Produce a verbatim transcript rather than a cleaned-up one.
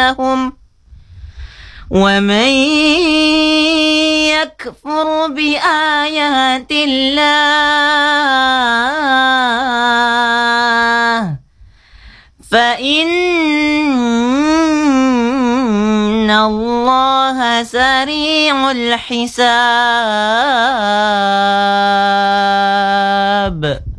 لهم ومن يكفر بآيات الله فإن الله سريع الحساب.